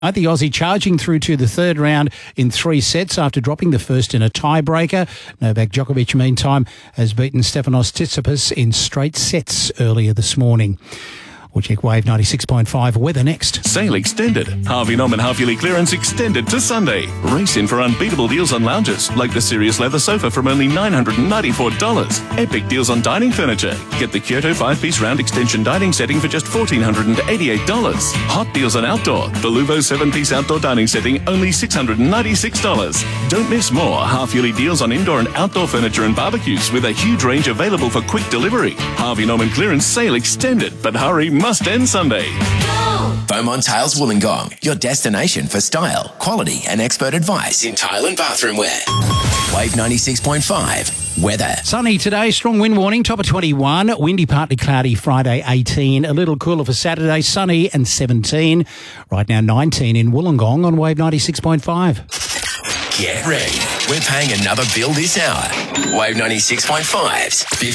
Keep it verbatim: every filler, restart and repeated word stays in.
The Aussie charging through to the third round in three sets after dropping the first in a tiebreaker. Novak Djokovic, meantime, has beaten Stefanos Tsitsipas in straight sets earlier this morning. We'll check Wave ninety-six point five weather next. Sale extended. Harvey Norman half-yearly clearance extended to Sunday. Race in for unbeatable deals on lounges, like the Sirius leather sofa from only nine hundred ninety-four dollars. Epic deals on dining furniture. Get the Kyoto five-piece round extension dining setting for just one thousand four hundred eighty-eight dollars. Hot deals on outdoor. The Luvo seven-piece outdoor dining setting, only six hundred ninety-six dollars. Don't miss more half-yearly deals on indoor and outdoor furniture and barbecues with a huge range available for quick delivery. Harvey Norman clearance sale extended, but hurry, must end Sunday. Beaumont Tiles Wollongong, your destination for style, quality and expert advice in tile and bathroom wear. Wave ninety-six point five weather. Sunny today, strong wind warning, top of twenty-one. Windy, partly cloudy, Friday eighteen. A little cooler for Saturday, sunny and seventeen. Right now nineteen in Wollongong on Wave ninety-six point five. Get ready. We're paying another bill this hour. Wave ninety-six point five's